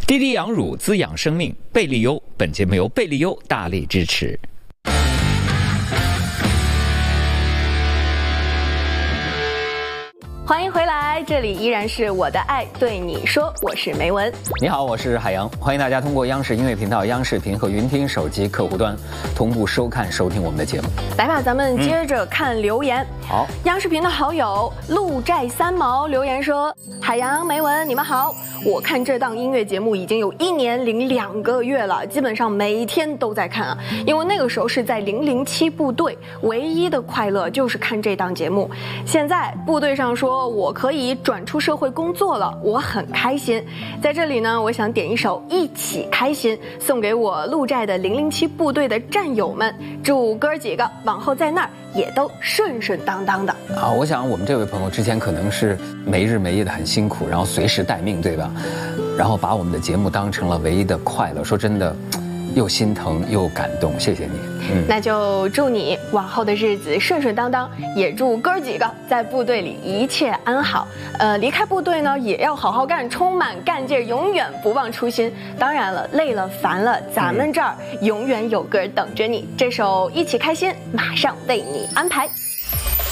滴滴养乳滋养生命，贝利优。本节目由贝利优大力支持。 欢迎回来，这里依然是我的爱对你说，我是梅文。 你好，我是海洋，欢迎大家通过央视音乐频道、央视频和云听手机客户端同步收看收听我们的节目。 来吧，咱们接着看留言。 好， 央视频的好友陆寨三毛留言说：海洋、梅文，你们好。我看这档音乐节目已经有1年02个月了，基本上每天都在看啊。因为那个时候是在007部队，唯一的快乐就是看这档节目。现在部队上说我可以转出社会工作了，我很开心。在这里呢，我想点一首《一起开心》，送给我陆寨的007部队的战友们，祝哥几个往后在那儿也都顺顺当当的。 好，我想我们这位朋友之前可能是没日没夜的很辛苦，然后随时待命，对吧？然后把我们的节目当成了唯一的快乐，说真的，又心疼又感动，谢谢你。 那就祝你往后的日子顺顺当当，也祝哥几个在部队里一切安好。离开部队呢，也要好好干，充满干劲，永远不忘初心。当然了，累了烦了，咱们这儿永远有歌等着你。这首《一起开心》马上为你安排。